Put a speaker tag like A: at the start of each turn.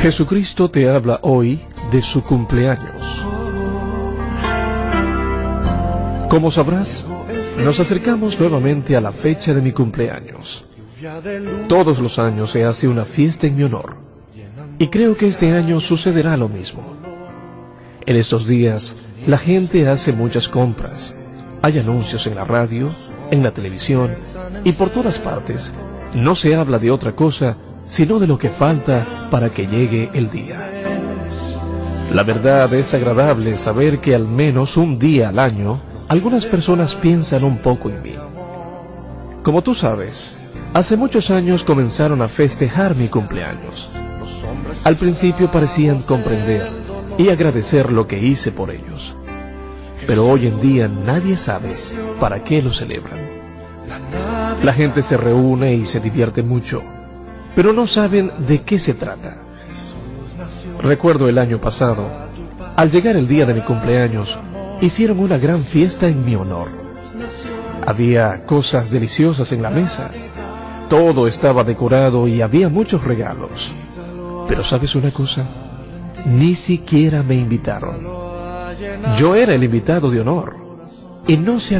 A: Jesucristo te habla hoy de su cumpleaños. Como sabrás, nos acercamos nuevamente a la fecha de mi cumpleaños. Todos los años se hace una fiesta en mi honor, y creo que este año sucederá lo mismo. En estos días, la gente hace muchas compras. Hay anuncios en la radio, en la televisión, y por todas partes. No se habla de otra cosa, sino de lo que falta para que llegue el día. La verdad es agradable saber que al menos un día al año, algunas personas piensan un poco en mí. Como tú sabes, hace muchos años comenzaron a festejar mi cumpleaños. Al principio parecían comprender y agradecer lo que hice por ellos. Pero hoy en día nadie sabe para qué lo celebran. La gente se reúne y se divierte mucho, pero no saben de qué se trata. Recuerdo el año pasado, al llegar el día de mi cumpleaños, hicieron una gran fiesta en mi honor. Había cosas deliciosas en la mesa, todo estaba decorado y había muchos regalos. Pero ¿sabes una cosa? Ni siquiera me invitaron. Yo era el invitado de honor, y no se